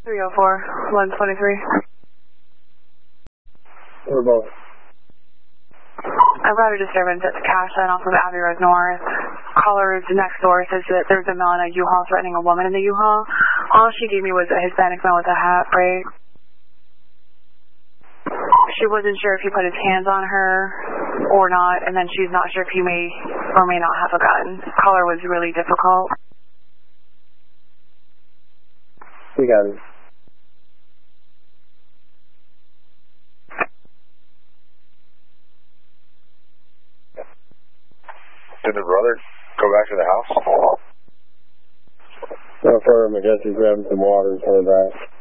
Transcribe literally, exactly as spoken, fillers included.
three oh four, one twenty-three. We're both. I've got a disturbance at the cash line off of Abbey Road North. Caller's next door says that there's a man in a U-Haul threatening a woman in the U-Haul. All she gave me was a Hispanic man with a hat break. She wasn't sure if he put his hands on her or not, and then she's not sure if he may or may not have a gun. Caller was really difficult. We got it. Did the brother go back to the house? No, for him, I guess he's grabbing some water and coming back.